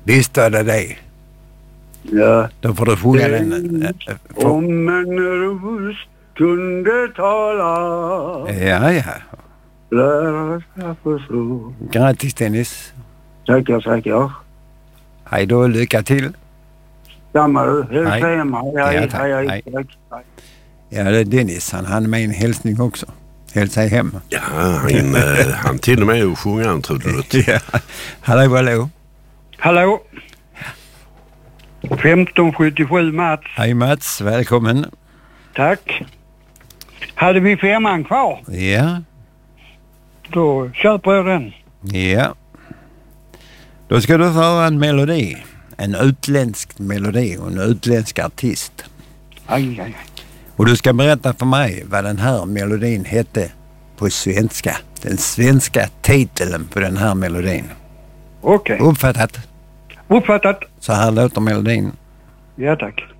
Visst är det. Ja. Då får du sjunga den. Om en ros kunde tala. Ja. Lära sig förstå. Grattis Dennis. Tackar. Hej då, lycka till. Samma du. Hälsa Hej. hemma. Ja, tack. Hej. Tack. Ja, det är Dennis. Han med en hälsning också. Hälsa hem. Ja, han till och med sjunger han, tror du. Ja. Hallå. Hallå. 1577 Mats. Hej Mats, välkommen. Tack. Hade vi 5 kvar? Ja. Då köper jag den. Ja. Då ska du få höra en melodi. En utländsk melodi och en utländsk artist. Aj. Och du ska berätta för mig vad den här melodin hette på svenska. Den svenska titeln på den här melodin. Okej. Uppfattat? Uppfattat. Så här låter melodin. Ja, tack.